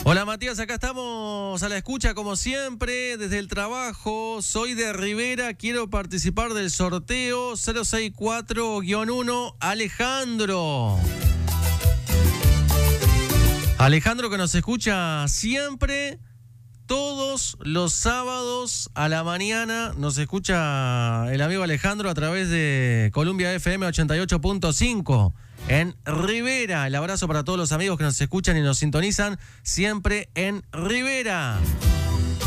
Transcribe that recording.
Hola Matías, acá estamos a la escucha como siempre desde el trabajo. Soy de Rivera, quiero participar del sorteo 064-1 Alejandro. Alejandro que nos escucha siempre, todos los sábados a la mañana. Nos escucha el amigo Alejandro a través de Columbia FM 88.5. En Rivera. El abrazo para todos los amigos que nos escuchan y nos sintonizan siempre en Rivera.